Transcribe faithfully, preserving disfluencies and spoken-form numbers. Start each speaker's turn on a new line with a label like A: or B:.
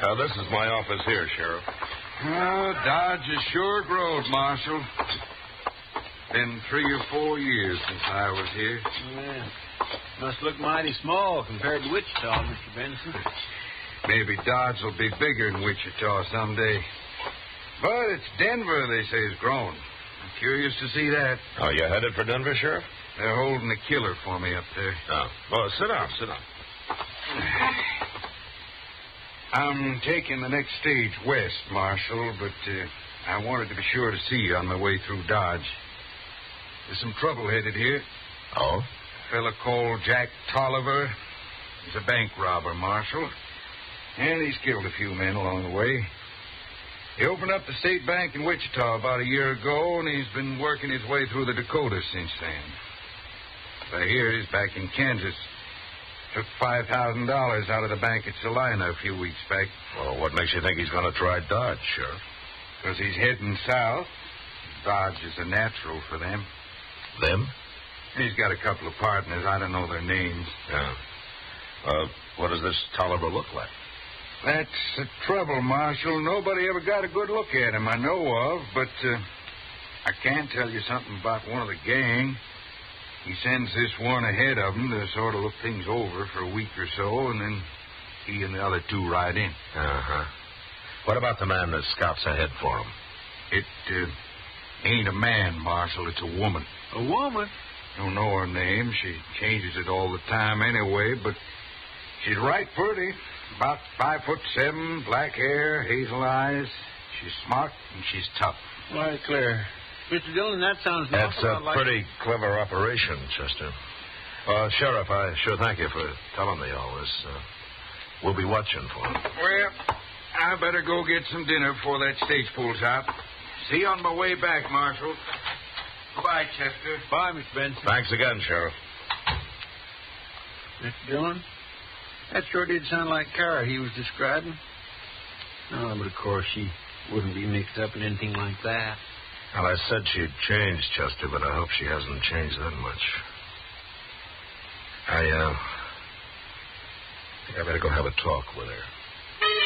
A: Uh, this is my office here, Sheriff.
B: Oh, Dodge has sure growed, Marshal. Been three or four years since I was here.
C: Yeah. Must look mighty small compared to Wichita, Mister Benson.
B: Maybe Dodge will be bigger than Wichita someday. But it's Denver, they say, has grown. I'm curious to see that.
A: Oh, you headed for Denver, Sheriff?
B: They're holding a killer for me up there.
A: Oh. Well, sit down, sit down.
B: I'm taking the next stage west, Marshal, but uh, I wanted to be sure to see you on my way through Dodge. There's some trouble headed here.
A: Oh?
B: A fella called Jack Tolliver. He's a bank robber, Marshal. And he's killed a few men along the way. He opened up the state bank in Wichita about a year ago, and he's been working his way through the Dakotas since then. I hear he's back in Kansas. Took five thousand dollars out of the bank at Salina a few weeks back.
A: Well, what makes you think he's going to try Dodge, Sheriff?
B: Because he's heading south. Dodge is a natural for them.
A: Them?
B: He's got a couple of partners. I don't know their names.
A: Yeah. Uh, what does this Tolliver look like?
B: That's the trouble, Marshal. Nobody ever got a good look at him I know of, but uh, I can tell you something about one of the gang. He sends this one ahead of him to sort of look things over for a week or so, and then he and the other two ride in.
A: Uh-huh. What about the man that scouts ahead for him?
B: It uh, ain't a man, Marshal. It's a woman.
C: A woman?
B: Don't know her name. She changes it all the time anyway, but she's right pretty. About five foot seven, black hair, hazel eyes. She's smart and she's tough.
C: Why, Claire. Mister Dillon, that sounds an
A: That's
C: awful
A: a
C: lot like...
A: pretty clever operation, Chester. Uh, Sheriff, I sure thank you for telling me all this. Uh, we'll be watching for him.
B: Well, I better go get some dinner before that stage pulls out. See you on my way back, Marshal. Goodbye, Chester.
C: Bye, Mister Benson.
A: Thanks again, Sheriff.
C: Mister Dillon, that sure did sound like Kara he was describing. Oh, but of course she wouldn't be mixed up in anything like that.
A: Well, I said she'd changed, Chester, but I hope she hasn't changed that much. I, uh, think I better go have a talk with her.